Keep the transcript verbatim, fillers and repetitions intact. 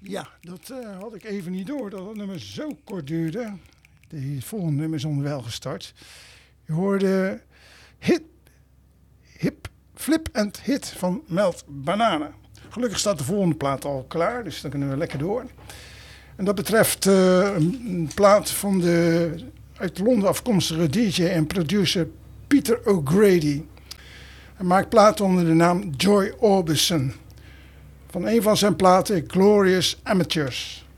Ja, dat uh, had ik even niet door, dat het nummer zo kort duurde. De volgende nummer is onderwijl gestart. Je hoorde hit, Hip, Flip and Hit van Melt Banana. Gelukkig staat de volgende plaat al klaar, dus dan kunnen we lekker door. En dat betreft uh, een plaat van de uit Londen afkomstige D J en producer Peter O'Grady. Hij maakt platen onder de naam Joy Orbison. Van een van zijn platen, Glorious Amateurs.